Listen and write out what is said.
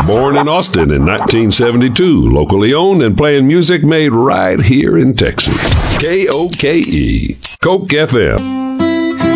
Born in Austin in 1972, locally owned and playing music made right here in Texas. KOKE, Coke FM.